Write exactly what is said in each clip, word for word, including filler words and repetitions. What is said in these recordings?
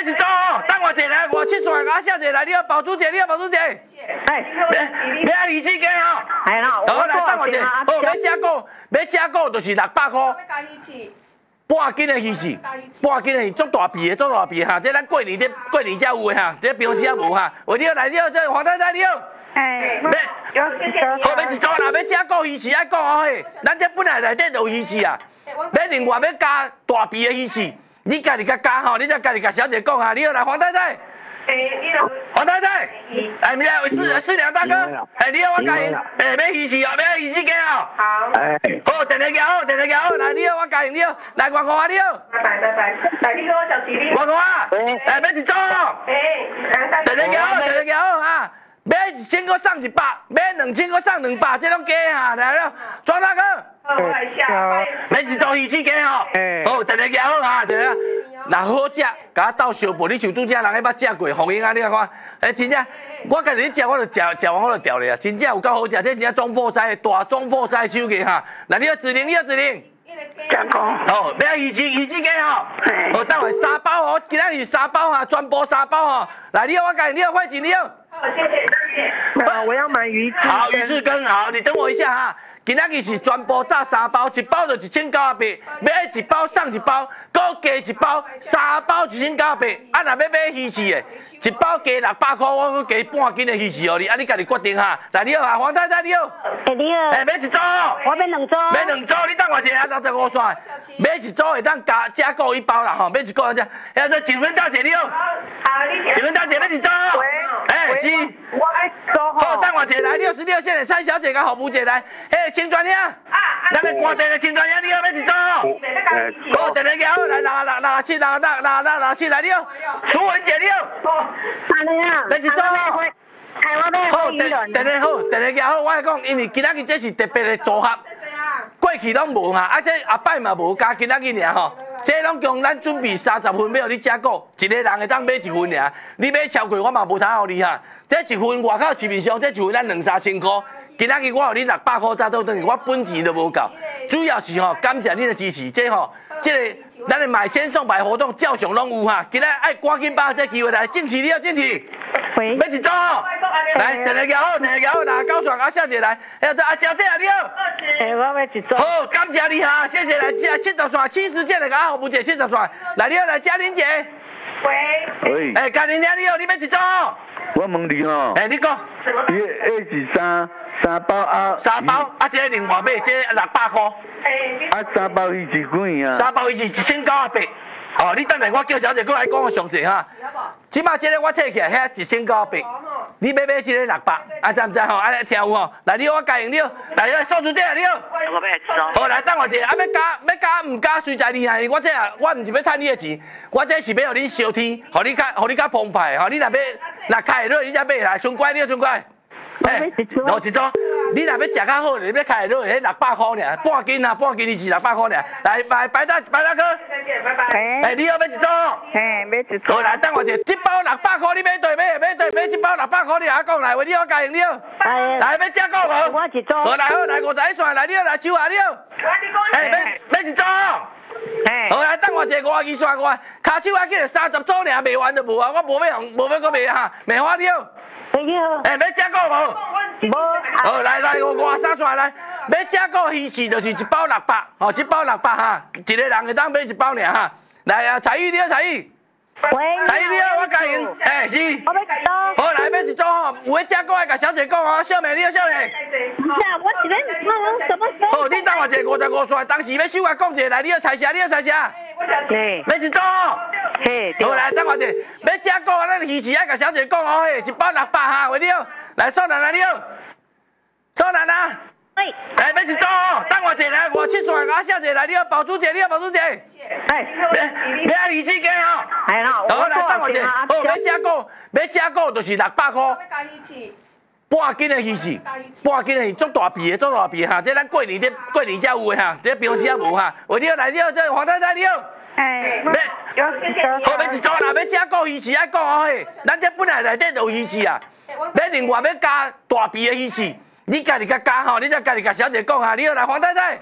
一组哦，等我一下来，我七岁阿小姐来，你要保主姐，你要保主姐。 哎， 别要二四斤哦。 系啦， 好来等我一下，好，要加购，要加购就是六百块。半斤的鱼翅，半斤的鱼，足大皮的，足大皮哈，这咱过年这过年才有的哈，这平时也无哈。喂，你好，来你好，这黄太太你好。 哎， 要，谢谢你。好，要一组啦，要加购鱼翅爱讲哦嘿，咱这本来内底就有鱼翅啊，要另外要加大皮的鱼翅，你家己甲加吼，你再家己甲小姐讲哈。你好，来黄太太。诶，你好，黄太太。哎，唔是，四四良大哥。哎，你好，我家人。哎，要鱼翅哦，要鱼翅鸡哦。好。哎。好，电话交好，电话交好。来，你好，我家人，你好。来，外国啊，你好。拜拜拜拜。来，你好，小琪，你好。外国啊。哎，要一组哦。哎，电话交好，电话交好哈。要一千个送一百，要两千个送两百，这种假哈，来了，庄大哥。好，我来下。要一组鱼翅鸡吼。好，电话交好哈，对啊。若好食，甲我斗相报，你像拄则人迄捌食过，红英啊，你看看，哎，真正，我家己咧食，我就食食完我就掉咧啊，真正有够好食，这真正中破塞，大中破塞手艺哈。来，你要指令，你要指令。加工。好，要鱼翅鱼翅鸡吼。好，等下三包哦，今仔日三包哈，全部三包哈。来，你好，我家你好，慧锦你好。好，谢谢谢谢。那我要买鱼翅。好，鱼翅羹好，你等我一下哈。今仔日是全部炸三包，一包就一千九百八，买一包送一包，搁加一包，三包一千九百八。啊，若要买鱼翅的，一包加六百块，我搁加半斤的鱼翅哦你，啊你家己决定哈。来你好啊，黄太太你好。哎你好。哎，买一组。我买两组。买两组，你等我一下，六十五算。买一组会当加加购一包啦吼，买一个只。哎，这景芬大姐你好。好，你好。景芬大姐买一组。喂。哎是。我爱组。好，等我一下来，六十六线的蔡小姐跟郝福姐来。哎。青砖兄，咱个关店的青砖兄，你好，要一组。好，电话交好，来六六六七六六六六六七来你好，楚文姐你好。安尼啊，要一组。好，电电话好，电话交好，我讲，因为今仔日这是特别的组合，过去拢无哈，啊这后摆嘛无加，今仔日尔吼，这拢共咱准备三十份要你加购，一个人会当买一份尔，你买超过我嘛无通互你哈，这一份外口市面上这一份咱两三千块。今仔日我互你六百块早倒转去，我本钱都无够，主要是吼感谢你的支持，这吼，这个咱的买千送百活动照常拢有哈，今仔爱赶紧把握这机会来，敬起你要敬起，喂，要一组，来，电话交好，电话交好，来高爽阿小姐来，还有这阿娇姐你好，二十，哎，我要一组，好，感谢你哈，谢谢来这七十线七十件的阿豪福姐七十线，来你好来嘉玲姐，喂，喂，哎嘉玲姐你好，你要一组？ 我问你哦， 哎你讲， 伊个是三三包啊， 三包啊，这另外买这六百块， 啊三包鱼翅几啊？ 三包鱼翅一千九百八，哦，你等下我叫小姐过来讲个详细哈。即马这个我摕起来，遐一千九百八，你要买这个六百，啊知唔知吼？啊听有吼？来你好，我教你好，来数出这个你好。我要收。好来等我一下，啊要加要加唔加随在你啊！我这啊，我唔是要趁你的钱，我这是要互你烧天，互你较互你较澎湃，吼你若要若开会你才买来，春乖你好春乖。哎，攞一组，你若要食较好，你要开落，迄六百块尔，半斤啊，半斤你是六百块尔。来，白白大白大哥，再见，拜拜。哎，你要要一组？哎，要一组。好，来等我一下，这包六百块，你买对买买对买，这包六百块你阿讲来，喂，你好家用你好。来，要加购无？我一组。好，来好，来五十一串，来你好，来手啊你好。哎，要要一组？哎，好，来等我一下五十二串我，骹手还记得三十组尔，卖完就无啊，我无要红，无要搁卖哈，梅花你好。哎，要加购无？无。好，来来，我五三串来，要加购鱼翅就是一包六百，哦，一包六百哈，一个人会当买一包尔哈。来啊，彩玉你好，彩玉。喂。彩玉你好，我家营。哎，是。我要几多？好，来买一组吼，有要加购爱甲小姐讲哦，小妹你好，小妹。是啊，我一个我什么收？好，你等我一下五十五串，当时要手我讲一下，来，你好彩霞，你好彩霞。我小姐。买一组。嘿，好来，等我一下，要加购咱鱼翅爱甲小姐讲哦，嘿，一包六百哈，喂你好，来素楠啊你好，素楠啊，喂，来要一组哦，等我一下来，我七岁阿小姐来，你好，宝珠姐你好，宝珠姐，哎，要要鱼翅鸡哦，系啦，好来等我一下，好要加购，要加购就是六百块，半斤的鱼翅，半斤的鱼足大皮的，足大皮哈，这咱过年这过年才有的哈，这平时也无哈，喂你好，来你好，这黄太太你好。哎，要，谢谢你。好，要一组啦，要加购鱼翅爱讲哦嘿，咱这本来内底就有鱼翅啊，要另外要加大皮的鱼翅，你家己甲加吼，你再家己甲小姐讲哈。你好，来黄太太，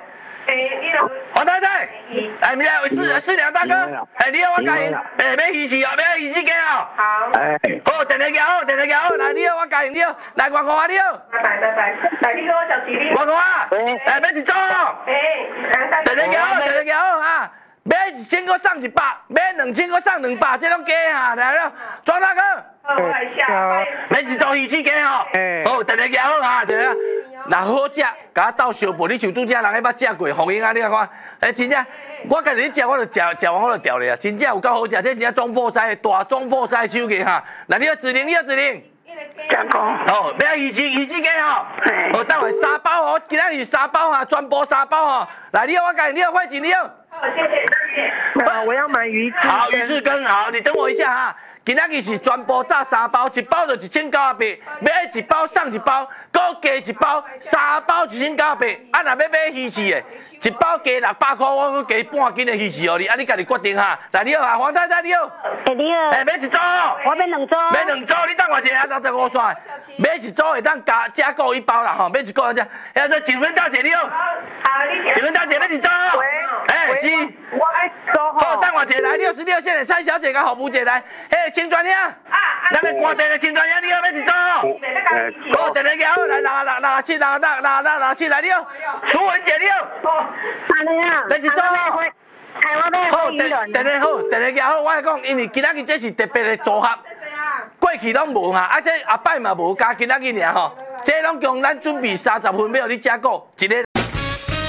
诶，你落。 黄太太，哎，咩四四两大哥，哎，你好，我教你，哎，买鱼翅哦，买鱼翅鸡哦。 好。 哎， 好，电话交好，电话交好，来，你好，我教你好，来外国啊，你好。 拜拜拜拜，来你好，小琪你好。 外国啊，哎，买一组哦。 诶， 电话交好，电话交好啊。买一千个送一百，买两千个送两百，这种鸡哈，来了，庄大哥。 好，我来下。 买一组鱼翅鸡吼，好，电话交好哈，对啊。若好食，甲我斗相报，你像拄则人迄捌食过，红英啊，你看看，哎，真正，我家己咧食，我就食食完我就掉咧啊，真正有够好食，这真正中破西，大中破西手艺哈。来，你要指令，你要指令。 讲讲。 好，买鱼翅鱼翅鸡吼，好，等下三包哦，今仔日三包哈，全部三包吼。来，你好，我教你，你好，快请你好。 好，谢谢谢谢。 那我要买鱼翅。 好，鱼翅羹好，你等我一下哈。今仔日是全部炸三包，一包就一千九百八，买一包送一包，搁加一包，三包一千九百八。啊，若要买鱼翅的，一包加六百块，我搁加半斤的鱼翅哦你，啊你家己决定哈。来你好啊，黄太太你好。 哎你好。 哎，买一组。 我买两组。 买两组，你等我一下，六十五块。买一组会当加加购一包啦吼，买一个这，哎，这请问大姐你好。 好，你请问大姐买一组。 喂。 哎，是。 我爱做好，等我一下来，六十六线的蔡小姐跟侯母姐来，嘿，青砖呀。 啊， 咱咧关电的青砖呀，你好买一组。好，电话交好，来六六六七六六六六六七来你好。苏文姐你好。 安尼啊。 来一组。 哎，我买好， 鱼卵。 电电话好，电话交好，我来讲，因为今仔日这是特别的组合，过去拢无哈，啊这后摆嘛无加，今仔日尔吼，这拢共咱准备三十分要互你食过，一个人